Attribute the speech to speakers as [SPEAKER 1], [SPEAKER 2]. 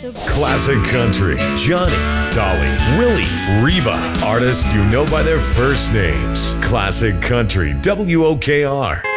[SPEAKER 1] Classic Country. Johnny, Dolly, Willie, Reba. Artists you know by their first names. Classic Country. WOKR.